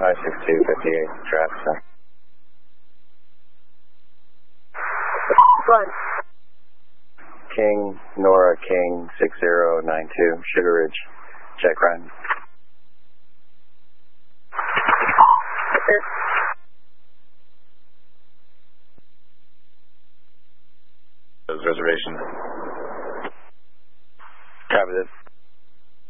I-6258, traffic. One. King, Nora King, 6092, Sugar Ridge, check run. Reservation. Copy this.